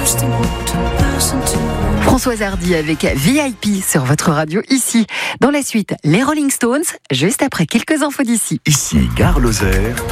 Françoise Hardy avec VIP sur votre radio ici. Dans la suite, les Rolling Stones, juste après quelques infos d'ici. Ici, Gare Lozère.